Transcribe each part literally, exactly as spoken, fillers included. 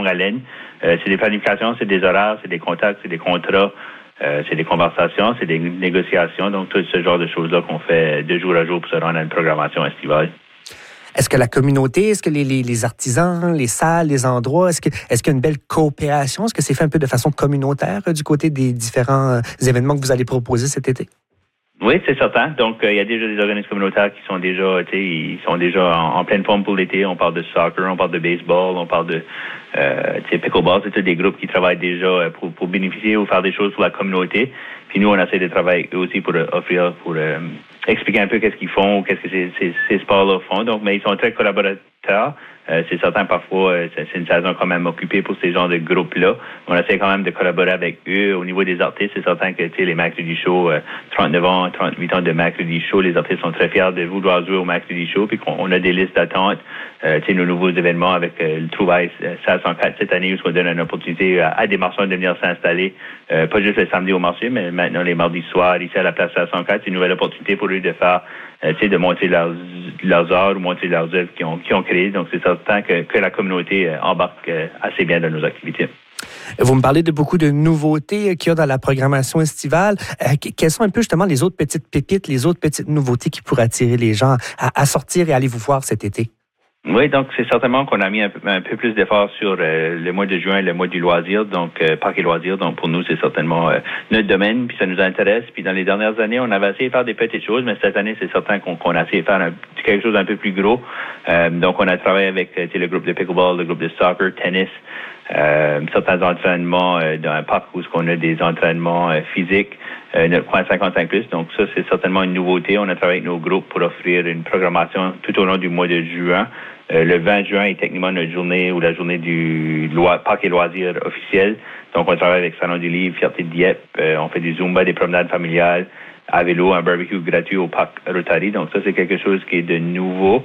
longue haleine. Euh, c'est des planifications, c'est des horaires, c'est des contacts, c'est des contrats, euh, c'est des conversations, c'est des négociations. Donc, tout ce genre de choses-là qu'on fait de jour à jour pour se rendre à une programmation estivale. Est-ce que la communauté, est-ce que les, les, les artisans, les salles, les endroits, est-ce, que, est-ce qu'il y a une belle coopération? Est-ce que c'est fait un peu de façon communautaire euh, du côté des différents euh, événements que vous allez proposer cet été? Oui, c'est certain. Donc, il euh, y a déjà des organismes communautaires qui sont déjà, tu sais, ils sont déjà en, en pleine forme pour l'été. On parle de soccer, on parle de baseball, on parle de, euh, tu sais, pickleball. C'est tous des groupes qui travaillent déjà pour, pour bénéficier ou faire des choses pour la communauté. Puis nous, on essaie de travailler avec eux aussi pour euh, offrir, pour euh, expliquer un peu qu'est-ce qu'ils font, qu'est-ce que ces, ces, ces sports-là font. Donc, mais ils sont très collaborateurs. Euh, c'est certain, parfois, euh, c'est une saison quand même occupée pour ces genres de groupes-là. On essaie quand même de collaborer avec eux. Au niveau des artistes, c'est certain que, tu sais, les Mercredi Show, euh, trente-neuf ans, trente-huit ans de Mercredi Show, les artistes sont très fiers de vouloir jouer au Mercredi Show, puis qu'on on a des listes d'attente, euh, tu sais, nos nouveaux événements avec euh, le Trouvaille euh, cinq cent quatre cette année, où on donne une opportunité à, à des marchands de venir s'installer, euh, pas juste le samedi au marché, mais maintenant les mardis soirs, ici à la place cinq cent quatre. C'est une nouvelle opportunité pour eux de faire, euh, tu sais, de monter leurs, leurs arts ou monter leurs œuvres qu'ils ont, qu'ils ont créées. Donc, c'est certain que, que la communauté euh, embarque euh, assez bien dans nos activités. Vous me parlez de beaucoup de nouveautés qu'il y a dans la programmation estivale. Euh, quelles sont un peu justement les autres petites pépites, les autres petites nouveautés qui pourraient attirer les gens à, à sortir et aller vous voir cet été? Oui, donc c'est certainement qu'on a mis un peu, un peu plus d'efforts sur euh, le mois de juin, le mois du loisir, donc euh, parc et loisirs. Donc pour nous, c'est certainement euh, notre domaine, puis ça nous intéresse. Puis dans les dernières années, on avait essayé de faire des petites choses, mais cette année, c'est certain qu'on, qu'on a essayé de faire un, quelque chose d'un peu plus gros. Euh, donc on a travaillé avec euh, le groupe de pickleball, le groupe de soccer, tennis, euh, certains entraînements euh, dans un parc où on a des entraînements euh, physiques. Euh, notre coin cinquante-cinq plus. Donc ça, c'est certainement une nouveauté. On a travaillé avec nos groupes pour offrir une programmation tout au long du mois de juin. Euh, le vingt juin est techniquement notre journée ou la journée du loi, parc et loisirs officiel. Donc on travaille avec Salon du Livre, Fierté de Dieppe. Euh, on fait du Zumba, des promenades familiales, à vélo, un barbecue gratuit au parc Rotary. Donc ça, c'est quelque chose qui est de nouveau.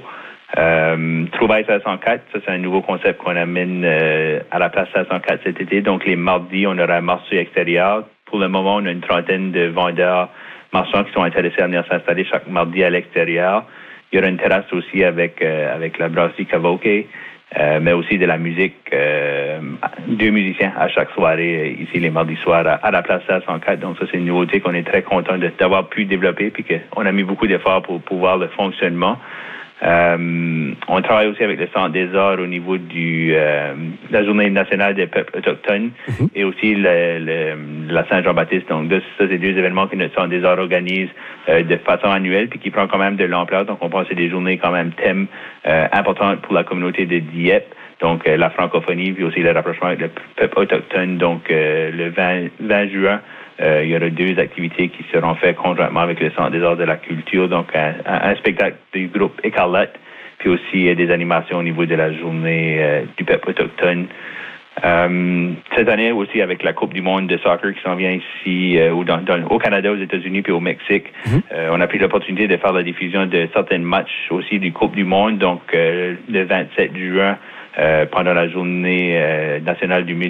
Euh, Trouvaille cinq cent quatre, ça c'est un nouveau concept qu'on amène euh, à la place cinq cent quatre cet été. Donc les mardis, on aura un marché extérieur. Pour le moment, on a une trentaine de vendeurs marchands qui sont intéressés à venir s'installer chaque mardi à l'extérieur. Il y aura une terrasse aussi avec euh, avec la brasserie Cavoke, euh, mais aussi de la musique. Euh, deux musiciens à chaque soirée ici les mardis soirs à, à la place cinq cent quatre. Donc ça, c'est une nouveauté qu'on est très content de, d'avoir pu développer, puis qu'on a mis beaucoup d'efforts pour, pour voir le fonctionnement. Euh, on travaille aussi avec le Centre des Arts au niveau du euh, la Journée nationale des peuples autochtones mm-hmm. et aussi le, le, la Saint-Jean-Baptiste. Donc, deux, ça, c'est deux événements que notre Centre des Arts organise euh, de façon annuelle puis qui prend quand même de l'ampleur. Donc, on pense que c'est des journées quand même thèmes euh, importantes pour la communauté de Dieppe. Donc, euh, la francophonie puis aussi le rapprochement avec le peuple autochtone. Donc, euh, le vingt juin, Euh, il y aura deux activités qui seront faites conjointement avec le Centre des Arts de la Culture, donc un, un spectacle du groupe Écarlate, puis aussi euh, des animations au niveau de la journée euh, du peuple autochtone. Euh, cette année aussi avec la Coupe du monde de soccer qui s'en vient ici euh, ou dans, dans, au Canada, aux États-Unis puis au Mexique, mm-hmm. euh, on a pris l'opportunité de faire la diffusion de certains matchs aussi du Coupe du monde, donc euh, le vingt-sept juin. Euh, pendant la journée euh, nationale du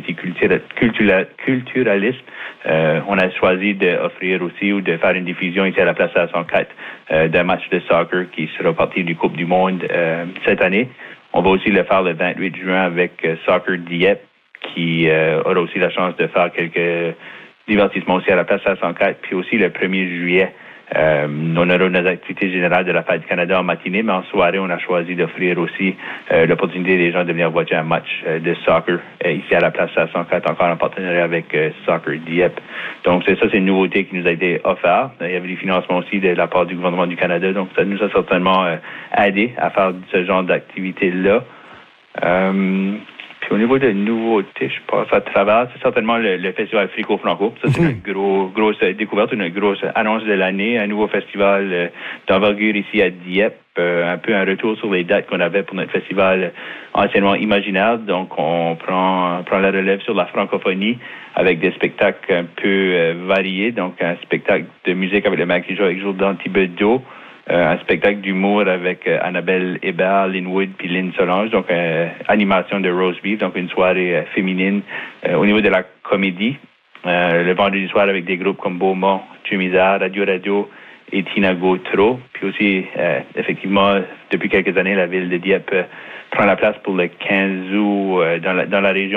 multiculturalisme, euh, on a choisi d'offrir aussi ou de faire une diffusion ici à la place cinq cent quatre euh, d'un match de soccer qui sera partie du Coupe du monde euh, cette année. On va aussi le faire le vingt-huit juin avec euh, Soccer Dieppe qui euh, aura aussi la chance de faire quelques divertissements aussi à la place cinq cent quatre. Puis aussi le premier juillet, Euh, on aura nos activités générales de la Fête du Canada en matinée, mais en soirée, on a choisi d'offrir aussi euh, l'opportunité des gens de venir voir un match euh, de soccer euh, ici à la place cinq cent quatre, encore en partenariat avec euh, Soccer Dieppe. Donc, c'est ça, c'est une nouveauté qui nous a été offerte. Il y avait des financements aussi de la part du gouvernement du Canada, donc ça nous a certainement euh, aidé à faire ce genre d'activité-là. Euh, Puis au niveau de nouveautés, je passe à travers, c'est certainement le, le festival Frico-Franco. Ça, c'est une gros, grosse découverte, une grosse annonce de l'année. Un nouveau festival euh, d'envergure ici à Dieppe. Euh, un peu un retour sur les dates qu'on avait pour notre festival anciennement imaginaire. Donc, on prend, prend la relève sur la francophonie avec des spectacles un peu euh, variés. Donc, un spectacle de musique avec le Maquillage avec Jourdan Thibodeau. Euh, un spectacle d'humour avec euh, Annabelle Hébert, Lynn Wood puis Lynn Solange, donc euh, animation de Rose Beef, donc une soirée euh, féminine. Euh, au niveau de la comédie, euh, le vendredi soir avec des groupes comme Beaumont, Tumizard, Radio Radio et Tina Gautreau. Puis aussi, euh, effectivement, depuis quelques années, la ville de Dieppe euh, prend la place pour le quinze août euh, dans, la, dans la région